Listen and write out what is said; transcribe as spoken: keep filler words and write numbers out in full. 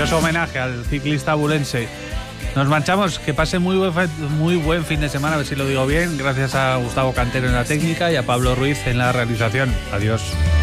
precioso homenaje al ciclista abulense. Nos marchamos, que pase muy buen, muy buen fin de semana, a ver si lo digo bien. Gracias a Gustavo Cantero en la técnica y a Pablo Ruiz en la realización. Adiós.